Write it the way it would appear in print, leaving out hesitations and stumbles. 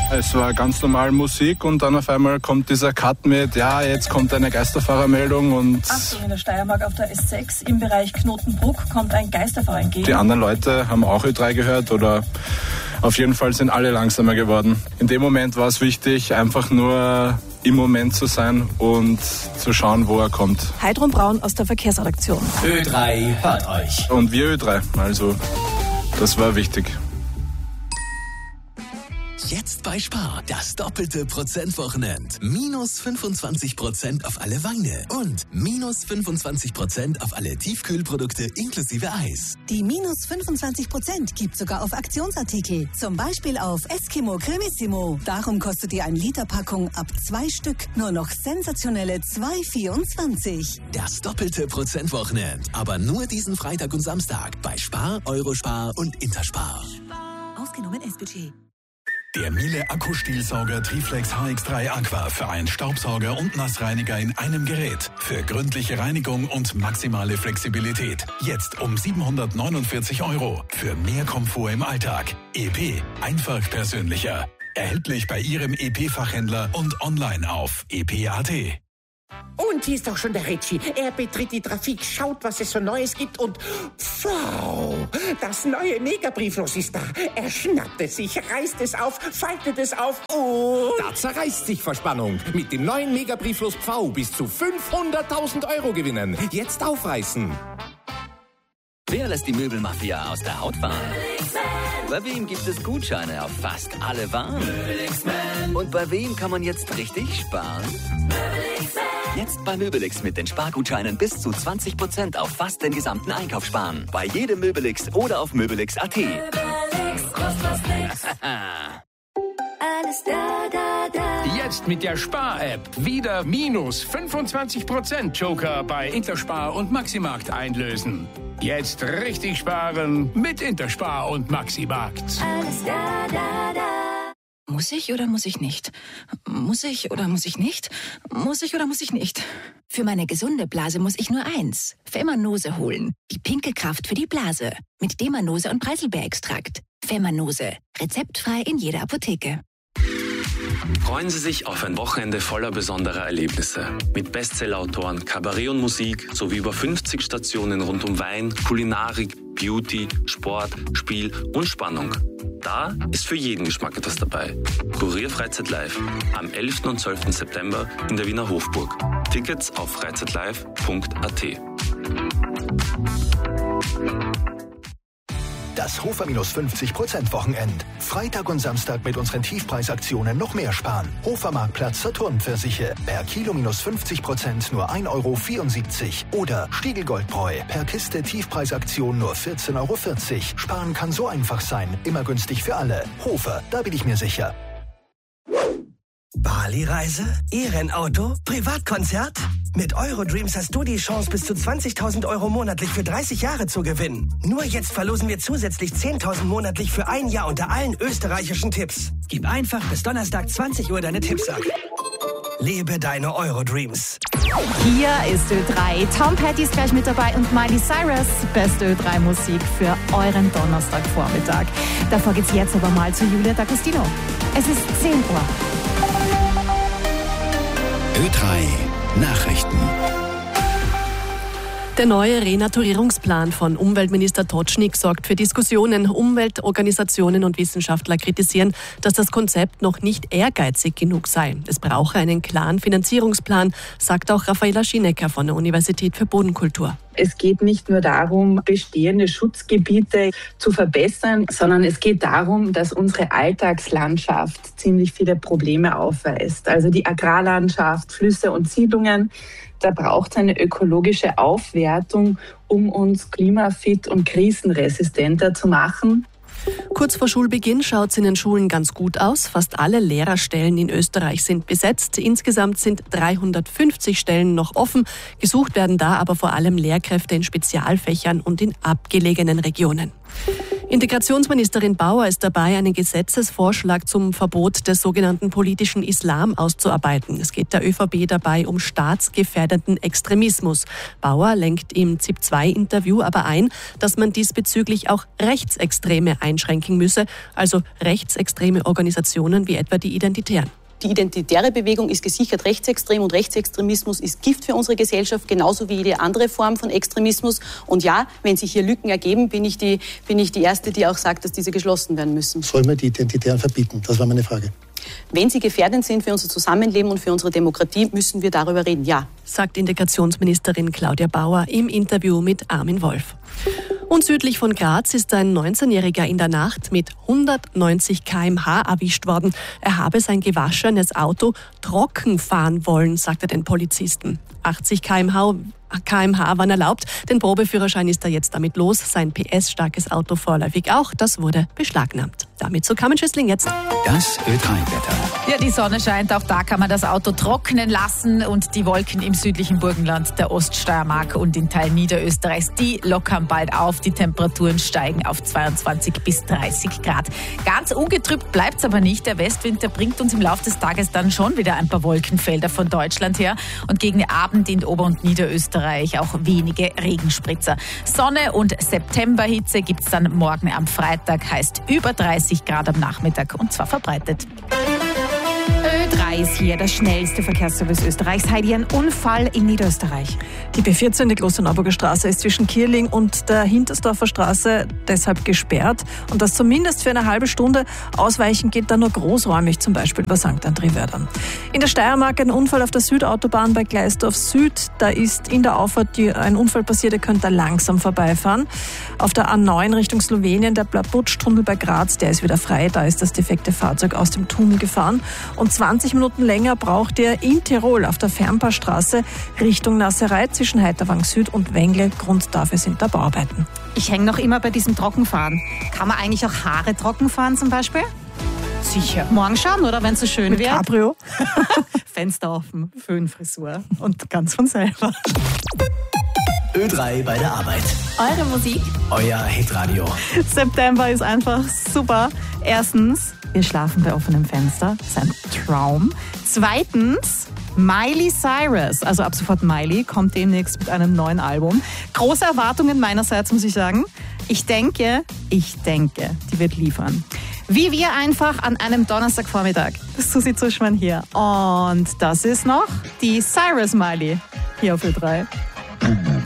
Es war ganz normal Musik und dann auf einmal kommt dieser Cut mit, ja, jetzt kommt eine Geisterfahrermeldung und... Achtung, in der Steiermark auf der S6 im Bereich Knotenbruck kommt ein Geisterfahrer entgegen. Die anderen Leute haben auch Ö3 gehört oder auf jeden Fall sind alle langsamer geworden. In dem Moment war es wichtig, einfach nur im Moment zu sein und zu schauen, wo er kommt. Heidrun Braun aus der Verkehrsredaktion. Ö3 hört euch. Und wir Ö3, also das war wichtig. Jetzt bei Spar, das doppelte Prozentwochenend. Minus 25% auf alle Weine und minus 25% auf alle Tiefkühlprodukte inklusive Eis. Die minus 25% gibt sogar auf Aktionsartikel. Zum Beispiel auf Eskimo Cremissimo. Darum kostet die 1-Liter-Packung ab 2 Stück nur noch sensationelle 2,24. Das doppelte Prozentwochenend. Aber nur diesen Freitag und Samstag bei Spar, Eurospar und Interspar. Ausgenommen S-Budget. Der Miele Akkustielsauger Triflex HX3 Aqua für einen Staubsauger und Nassreiniger in einem Gerät. Für gründliche Reinigung und maximale Flexibilität. Jetzt um 749 €. Für mehr Komfort im Alltag. EP. Einfach persönlicher. Erhältlich bei Ihrem EP-Fachhändler und online auf ep.at. Und hier ist doch schon der Ritchie. Er betritt die Trafik, schaut, was es so Neues gibt und... Wow, das neue Megabrieflos ist da. Er schnappt es sich, reißt es auf, faltet es auf und... Da zerreißt sich Verspannung. Mit dem neuen Megabrieflos Pfau bis zu 500.000 € gewinnen. Jetzt aufreißen. Wer lässt die Möbelmafia aus der Haut fahren? Bei wem gibt es Gutscheine auf fast alle Waren? Und bei wem kann man jetzt richtig sparen? Jetzt bei Möbelix mit den Spargutscheinen bis zu 20% auf fast den gesamten Einkauf sparen. Bei jedem Möbelix oder auf möbelix.at. Alles da. Jetzt mit der Spar-App wieder minus 25% Joker bei Interspar und Maximarkt einlösen. Jetzt richtig sparen mit Interspar und Maximarkt. Alles da. Muss ich oder muss ich nicht? Muss ich oder muss ich nicht? Muss ich oder muss ich nicht? Für meine gesunde Blase muss ich nur eins: Femanose holen. Die Pinkelkraft für die Blase. Mit Demanose und Preiselbeerextrakt. Femanose. Rezeptfrei in jeder Apotheke. Freuen Sie sich auf ein Wochenende voller besonderer Erlebnisse. Mit Bestsellerautoren, Kabarett und Musik sowie über 50 Stationen rund um Wein, Kulinarik, Beauty, Sport, Spiel und Spannung. Da ist für jeden Geschmack etwas dabei. Kurier Freizeit Live am 11. und 12. September in der Wiener Hofburg. Tickets auf freizeitlive.at. Das Hofer-50%-Wochenend. Freitag und Samstag mit unseren Tiefpreisaktionen noch mehr sparen. Hofermarktplatz Saturnpfirsiche. Per Kilo minus 50% nur 1,74 €. Oder Stiegelgoldbräu. Per Kiste Tiefpreisaktion nur 14,40 €. Sparen kann so einfach sein. Immer günstig für alle. Hofer, da bin ich mir sicher. Bali-Reise? E-Rennauto? Privatkonzert? Mit Eurodreams hast du die Chance, bis zu 20.000 € monatlich für 30 Jahre zu gewinnen. Nur jetzt verlosen wir zusätzlich 10.000 monatlich für ein Jahr unter allen österreichischen Tipps. Gib einfach bis Donnerstag 20 Uhr deine Tipps ab. Lebe deine Eurodreams. Hier ist Ö3. Tom Petty ist gleich mit dabei und Miley Cyrus. Beste Ö3-Musik für euren Donnerstagvormittag. Davor geht's jetzt aber mal zu Julia D'Agostino. Es ist 10 Uhr. Ö3 Nachrichten. Der neue Renaturierungsplan von Umweltminister Totschnig sorgt für Diskussionen. Umweltorganisationen und Wissenschaftler kritisieren, dass das Konzept noch nicht ehrgeizig genug sei. Es brauche einen klaren Finanzierungsplan, sagt auch Raffaela Schinecker von der Universität für Bodenkultur. Es geht nicht nur darum, bestehende Schutzgebiete zu verbessern, sondern es geht darum, dass unsere Alltagslandschaft ziemlich viele Probleme aufweist. Also die Agrarlandschaft, Flüsse und Siedlungen. Da braucht es eine ökologische Aufwertung, um uns klimafit und krisenresistenter zu machen. Kurz vor Schulbeginn schaut es in den Schulen ganz gut aus. Fast alle Lehrerstellen in Österreich sind besetzt. Insgesamt sind 350 Stellen noch offen. Gesucht werden da aber vor allem Lehrkräfte in Spezialfächern und in abgelegenen Regionen. Integrationsministerin Bauer ist dabei, einen Gesetzesvorschlag zum Verbot des sogenannten politischen Islam auszuarbeiten. Es geht der ÖVP dabei um staatsgefährdenden Extremismus. Bauer lenkt im ZIP-2-Interview aber ein, dass man diesbezüglich auch Rechtsextreme einschränken müsse, also rechtsextreme Organisationen wie etwa die Identitären. Die identitäre Bewegung ist gesichert rechtsextrem und Rechtsextremismus ist Gift für unsere Gesellschaft, genauso wie jede andere Form von Extremismus. Und ja, wenn sich hier Lücken ergeben, bin ich die Erste, die auch sagt, dass diese geschlossen werden müssen. Soll man die Identitären verbieten? Das war meine Frage. Wenn sie gefährdend sind für unser Zusammenleben und für unsere Demokratie, müssen wir darüber reden, ja. Sagt Integrationsministerin Claudia Bauer im Interview mit Armin Wolf. Und südlich von Graz ist ein 19-Jähriger in der Nacht mit 190 km/h erwischt worden. Er habe sein gewaschenes Auto trocken fahren wollen, sagte den Polizisten. 80 km/h waren erlaubt. Den Probeführerschein ist er jetzt damit los. Sein PS-starkes Auto vorläufig auch. Das wurde beschlagnahmt. Damit zu Carmen Schüssling jetzt. Das Ö3-Wetter. Ja, die Sonne scheint. Auch da kann man das Auto trocknen lassen. Und die Wolken im südlichen Burgenland, der Oststeiermark und in Teilen Niederösterreichs, die lockern bald auf. Die Temperaturen steigen auf 22 bis 30 Grad. Ganz ungetrübt bleibt es aber nicht. Der Westwind, der bringt uns im Laufe des Tages dann schon wieder ein paar Wolkenfelder von Deutschland her. Und gegen den Abend in Ober- und Niederösterreich auch wenige Regenspritzer. Sonne und Septemberhitze gibt es dann morgen am Freitag. Heißt über 30 Grad am Nachmittag und zwar verbreitet. Ö3 ist hier, der schnellste Verkehrsservice Österreichs. Heidi, ein Unfall in Niederösterreich. Die B14, die Klosterneuburger Straße, ist zwischen Kierling und der Hintersdorfer Straße deshalb gesperrt. Und das zumindest für eine halbe Stunde. Ausweichen geht dann nur großräumig, zum Beispiel bei St. André-Wördern. In der Steiermark ein Unfall auf der Südautobahn bei Gleisdorf Süd. Da ist in der Auffahrt ein Unfall passiert, ihr könnt da langsam vorbeifahren. Auf der A9 Richtung Slowenien, der Plabutsch-Tunnel bei Graz, der ist wieder frei. Da ist das defekte Fahrzeug aus dem Tunnel gefahren. Und 20 Minuten länger braucht ihr in Tirol auf der Fernpaarstraße Richtung Nasserei zwischen Heiterwang Süd und Wengle. Grund dafür sind da Bauarbeiten. Ich hänge noch immer bei diesem Trockenfahren. Kann man eigentlich auch Haare trocken fahren zum Beispiel? Sicher. Morgen schon, oder wenn es so schön Mit wird? Cabrio. Fenster offen, Föhnfrisur und ganz von selber. Ö3 bei der Arbeit. Eure Musik? Euer Hitradio. September ist einfach super. Erstens, wir schlafen bei offenem Fenster. Das ist ein Traum. Zweitens, Miley Cyrus, also ab sofort Miley, kommt demnächst mit einem neuen Album. Große Erwartungen meinerseits, muss ich sagen. Ich denke, die wird liefern. Wie wir einfach an einem Donnerstagvormittag. Susi Zuschmann hier. Und das ist noch die Cyrus Miley hier auf Ö3.